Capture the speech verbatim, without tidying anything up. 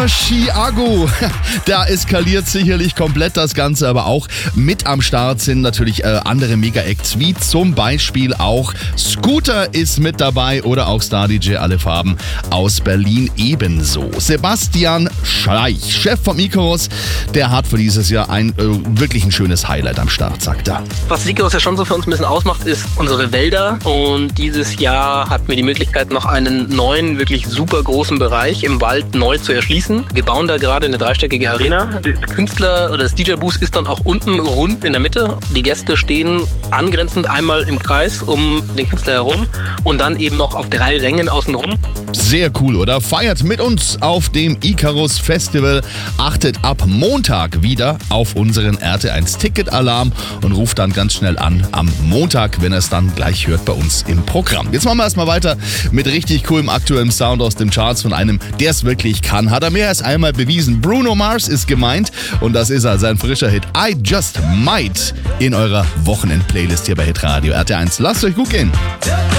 Chiago, da eskaliert sicherlich komplett das Ganze, aber auch mit am Start sind natürlich äh, andere Mega-Acts, wie zum Beispiel auch Scooter ist mit dabei oder auch Star D J Alle Farben aus Berlin ebenso. Sebastian Schleich, Chef vom Icarus, der hat für dieses Jahr ein äh, wirklich ein schönes Highlight am Start, sagt er. Was Icarus ja schon so für uns ein bisschen ausmacht, ist unsere Wälder, und dieses Jahr hatten wir die Möglichkeit, noch einen neuen, wirklich super großen Bereich im Wald neu zu erschließen. Wir bauen da gerade eine dreistöckige Arena. Der Künstler oder das D J-Booth ist dann auch unten rund in der Mitte. Die Gäste stehen angrenzend einmal im Kreis um den Künstler herum und dann eben noch auf drei Rängen außenrum. Sehr cool, oder? Feiert mit uns auf dem Icarus Festival. Achtet ab Montag wieder auf unseren R T eins Ticket-Alarm und ruft dann ganz schnell an am Montag, wenn er es dann gleich hört bei uns im Programm. Jetzt machen wir erstmal weiter mit richtig coolem aktuellem Sound aus den Charts von einem, der es wirklich kann. Hat er mehr als einmal bewiesen. Bruno Mars ist gemeint und das ist er, sein frischer Hit I Just Might in eurer Wochenend-Playlist hier bei Hitradio R T eins. Lasst euch gut gehen.